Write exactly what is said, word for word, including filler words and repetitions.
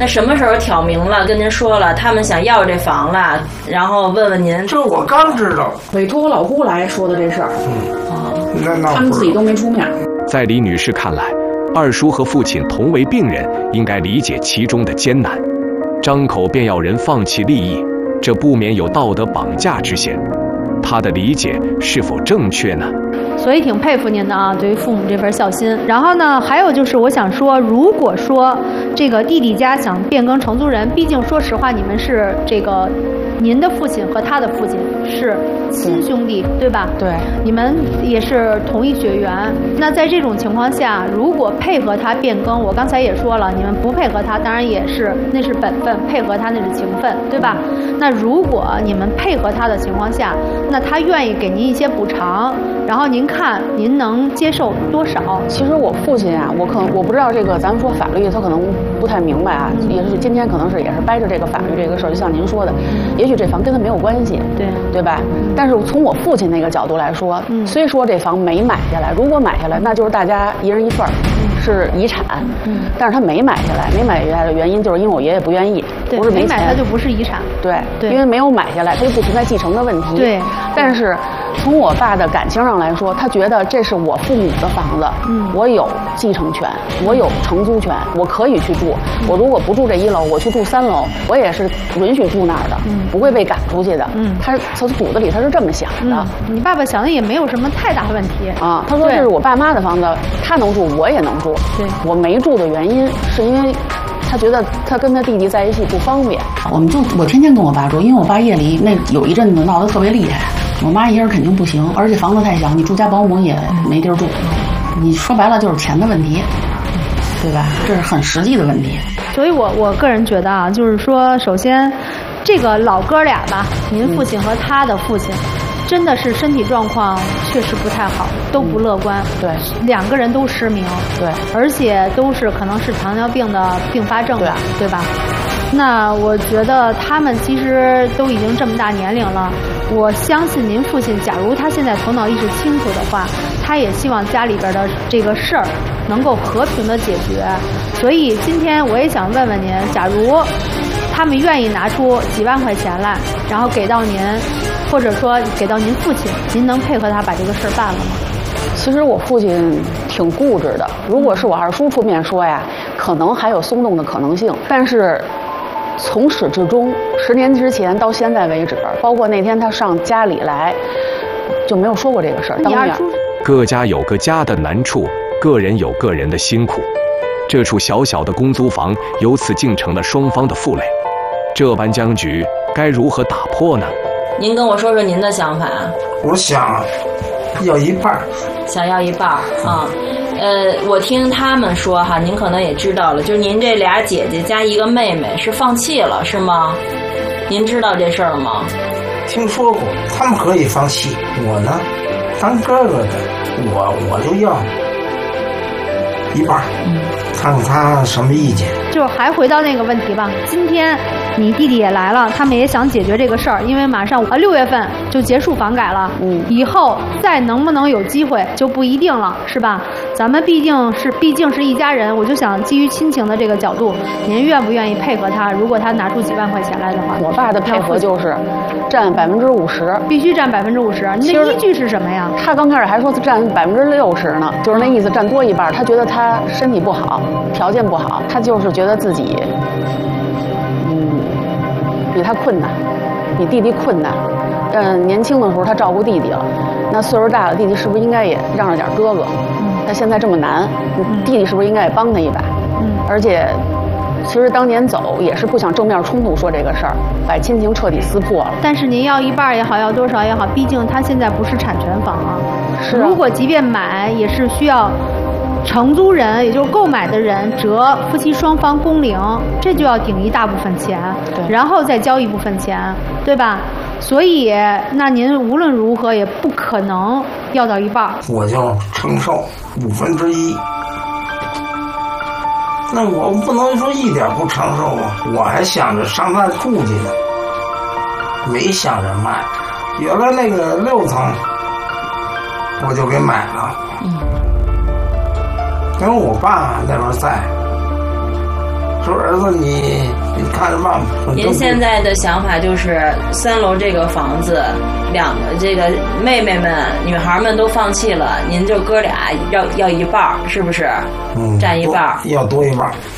那什么时候挑明了跟您说了，他们想要这房了，然后问问您？ 这我刚知道， 委托我老姑来说的这事儿。 嗯，哦，那那他们自己都没出面。 在李女士看来，二叔和父亲同为病人，应该理解其中的艰难。张口便要人放弃利益，这不免有道德绑架之嫌。她的理解是否正确呢？ 所以挺佩服您的啊，对于父母这份孝心。然后呢，还有就是我想说，如果说这个弟弟家想变更承租人，毕竟说实话，你们是这个您的父亲和他的父亲是亲兄弟，对吧？ 对， 你们也是同一血缘。那在这种情况下，如果配合他变更，我刚才也说了，你们不配合他，当然也是那是本分，配合他那是情分，对吧？那如果你们配合他的情况下，那他愿意给您一些补偿，然后您看您能接受多少？ 其实我父亲啊，我可能我不知道这个，咱们说法律，他可能不太明白啊。也是今天可能是也是掰着这个法律这个事儿，就像您说的，也许这房跟他没有关系， 对对吧？但是从我父亲那个角度来说，嗯、虽说这房没买下来，如果买下来，那就是大家一人一份儿，嗯、是遗产。嗯，但是他没买下来，没买下来的原因就是因为我爷爷不愿意，不是没钱， 没买它就不是遗产。 对， 对， 因为没有买下来，他就不存在继承的问题。 对， 但是从我爸的感情上来说，他觉得这是我父母的房子，嗯，我有继承权，我有承租权，我可以去住。嗯、我如果不住这一楼，我去住三楼，我也是允许住那儿的，嗯，不会被赶出去的。嗯，他他骨子里他是这么想的。 嗯、你爸爸想的也没有什么太大问题啊。他说这是我爸妈的房子，他能住，我也能住。 对， 我没住的原因是因为他觉得他跟他弟弟在一起不方便。 我们就我天天跟我爸住，因为我爸夜里那有一阵子闹得特别厉害，我妈一人肯定不行，而且房子太小，你住家保姆也没地儿住。你说白了就是钱的问题，对吧？这是很实际的问题。 所以我我个人觉得啊，就是说，首先这个老哥俩吧，您父亲和他的父亲。嗯，真的是身体状况确实不太好，都不乐观。 嗯、对， 两个人都失明。 对， 而且都是可能是糖尿病的并发症吧，对, 对吧？那我觉得他们其实都已经这么大年龄了，我相信您父亲，假如他现在头脑意识清楚的话，他也希望家里边的这个事儿能够和平的解决。所以今天我也想问问您，假如他们愿意拿出几万块钱来，然后给到您，或者说给到您父亲，您能配合他把这个事儿办了吗？ 其实我父亲挺固执的，如果是我二叔出面说呀，可能还有松动的可能性，但是从始至终，十年之前到现在为止，包括那天他上家里来，就没有说过这个事儿。当面， 各家有各家的难处，个人有个人的辛苦，这处小小的公租房由此竟成了双方的负累，这般僵局该如何打破呢？ 您跟我说说您的想法。 我想要一半， 想要一半啊。呃，我听他们说哈，您可能也知道了，就是您这俩姐姐加一个妹妹是放弃了，是吗？您知道这事儿吗？ 听说过，他们可以放弃，我呢，当哥哥的，我我就要一半，嗯，看看他什么意见。 就是还回到那个问题吧，今天你弟弟也来了，他们也想解决这个事儿，因为马上啊六月份就结束房改了，嗯，以后再能不能有机会就不一定了，是吧？咱们毕竟是毕竟是一家人，我就想基于亲情的这个角度，您愿不愿意配合他？如果他拿出几万块钱来的话， 我爸的配合就是占百分之五十， 必须占百分之五十。您的依据是什么呀？ 他刚开始还说占百分之六十呢，就是那意思，占多一半。他觉得他身体不好，条件不好，他就是觉得自己，嗯，比他困难，比弟弟困难。嗯，年轻的时候他照顾弟弟了，那岁数大了，弟弟是不是应该也让着点哥哥？嗯，他现在这么难，弟弟是不是应该也帮他一把？嗯，而且，其实当年走也是不想正面冲突说这个事儿，把亲情彻底撕破了。 但是您要一半也好，要多少也好，毕竟他现在不是产权房啊。 是啊。 如果即便买，也是需要承租人，也就是购买的人折夫妻双方工龄，这就要顶一大部分钱，对，然后再交一部分钱，对吧？所以，那您无论如何也不可能要到一半。 我就承受五分之一。那我不能说一点不承受啊！我还想着上那住去呢，没想着卖。原来那个六层，我就给买了。嗯。因为我爸那边在， 说儿子你你看着办吧。 您现在的想法就是三楼这个房子，两个这个妹妹们、女孩们都放弃了，您就哥俩要要一半，是不是？ 嗯， 占一半， 要多一半。